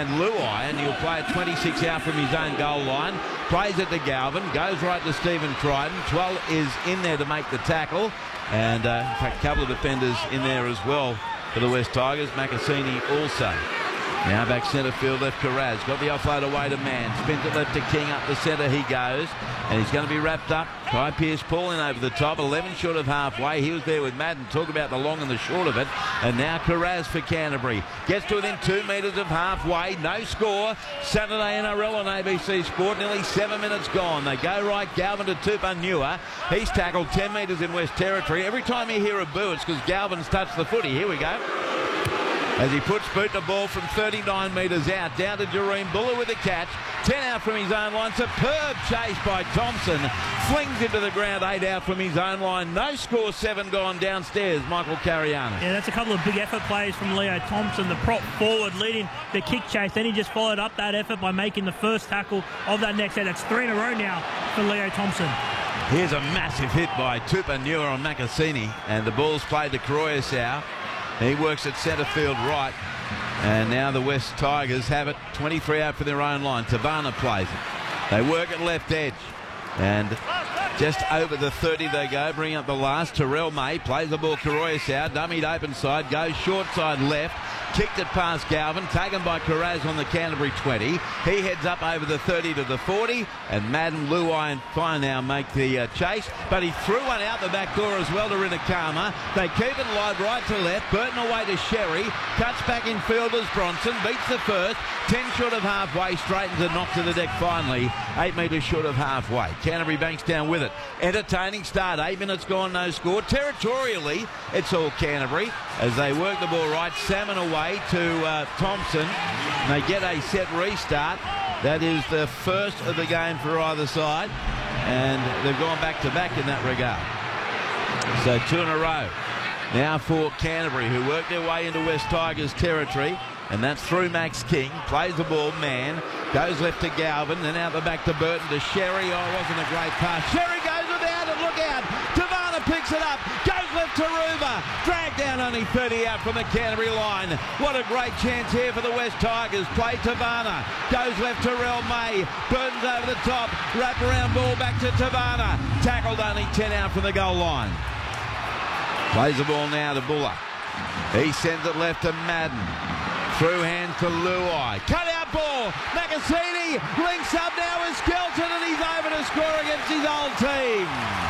man Luai, and he'll play it 26 out from his own goal line. Plays it to Galvin, goes right to Stephen Crichton. Twell is in there to make the tackle, and in fact a couple of defenders in there as well for the West Tigers. Macassini also. Now back centre field, left Carraz. Got the offload away to Mann. Spins it left to King. Up the centre he goes. And he's going to be wrapped up. Kai Pearce pulling over the top. 11 short of halfway. He was there with Madden. Talk about the long and the short of it. And now Carraz for Canterbury. Gets to within 2 metres of halfway. No score. Saturday NRL on ABC Sport. Nearly 7 minutes gone. They go right. Galvin to Tupanua. He's tackled 10 metres in West Territory. Every time you hear a boo, it's because Galvin's touched the footy. Here we go. As he puts boot the ball from 39 metres out, down to Jareen Buller with the catch. 10 out from his own line. Superb chase by Thompson. Flings into the ground, 8 out from his own line. No score, 7 gone downstairs. Michael Cariana. Yeah, that's a couple of big effort plays from Leo Thompson, the prop forward leading the kick chase. Then he just followed up that effort by making the first tackle of that next set. That's 3 in a row now for Leo Thompson. Here's a massive hit by Tupanua on Macassini, and the ball's played to Koroyasau. He works at centre field right, and now the West Tigers have it. 23 out for their own line. Tavana plays it. They work at left edge, and just over the 30 they go. Bring up the last. Terrell May plays the ball. Koroyasau dummied open side, goes short side left. Kicked it past Galvin, taken by Carraz on the Canterbury 20. He heads up over the 30 to the 40, and Madden, Luai and Fine now make the chase, but he threw one out the back door as well to Rinakama. They keep it live right to left. Burton away to Sherry, cuts back in field as Bronson, beats the first, 10 short of halfway, straightens and knocks to the deck finally, 8 metres short of halfway. Canterbury Bankstown with it. Entertaining start, 8 minutes gone, no score. Territorially, it's all Canterbury as they work the ball right. Salmon away to Thompson. They get a set restart. That is the first of the game for either side, and they've gone back to back in that regard. So 2 in a row now for Canterbury, who work their way into West Tigers territory, and that's through Max King. Plays the ball, man, goes left to Galvin, then out the back to Burton to Sherry. Oh, it wasn't a great pass. Sherry goes without it, look out. Tavana picks it up, goes left to Ruba, dragged down only 30 out from the Canterbury line. What a great chance here for the West Tigers. Play Tavana, goes left to Rel May, Burton's over the top, wrap around ball back to Tavana, tackled only 10 out from the goal line. Plays the ball now to Buller. He sends it left to Madden. Through hands to Luai. Cut out ball. Macassini links up now with Skelton, and he's over to score against his old team.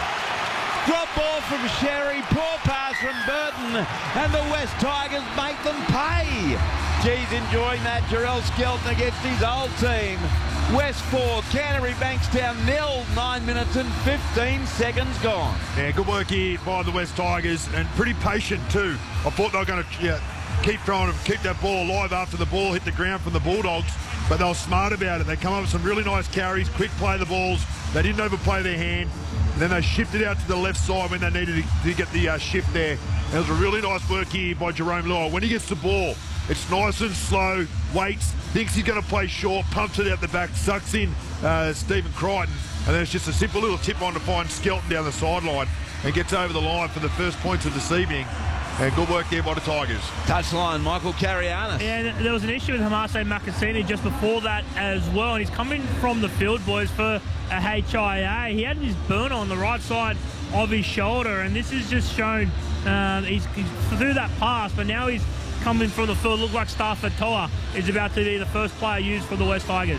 Drop ball from Sherry. Poor pass from Burton. And the West Tigers make them pay. Geez, enjoying that. Jarrell Skelton against his old team. West 4, Canterbury Bankstown 0, 9 minutes and 15 seconds gone. Yeah, good work here by the West Tigers, and pretty patient too. I thought they were going to keep trying to keep that ball alive after the ball hit the ground from the Bulldogs, but they were smart about it. They come up with some really nice carries, quick play the balls. They didn't overplay their hand. And then they shifted out to the left side when they needed to get the shift there. And it was a really nice work here by Jerome Luai. When he gets the ball, it's nice and slow, waits, thinks he's going to play short, pumps it out the back, sucks in Stephen Crichton, and then it's just a simple little tip on to find Skelton down the sideline and gets over the line for the first points of this evening. And good work there by the Tigers. Touchline, Michael Carianis. And there was an issue with Hamase Macassini just before that as well, and he's coming from the field, boys, for a HIA. He had his burn on the right side of his shoulder, and this is just shown he's through that pass, but now he's coming from the field. Looks like Stafford Toa is about to be the first player used for the West Tigers.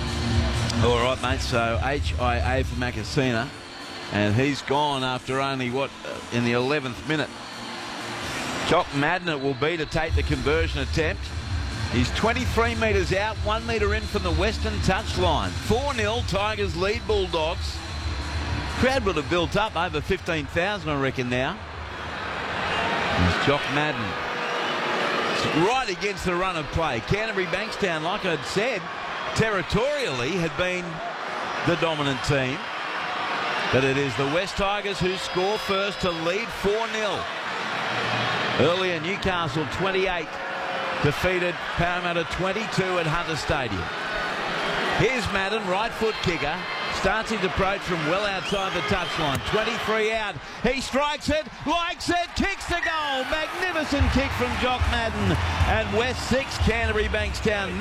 All right, mate, so HIA for Macassina, and he's gone after only, in the 11th minute. Jock Madden it will be to take the conversion attempt. He's 23 metres out, 1 metre in from the western touchline. 4-0, Tigers lead Bulldogs. Crowd would have built up over 15,000, I reckon, now. There's Jock Madden. It's right against the run of play. Canterbury Bankstown, like I'd said, territorially had been the dominant team. But it is the West Tigers who score first to lead 4-0. Earlier, Newcastle 28 defeated Parramatta 22 at Hunter Stadium. Here's Madden, right foot kicker. Starts his approach from well outside the touchline. 23 out. He strikes it, likes it, kicks the goal. Magnificent kick from Jock Madden. And West 6, Canterbury Bankstown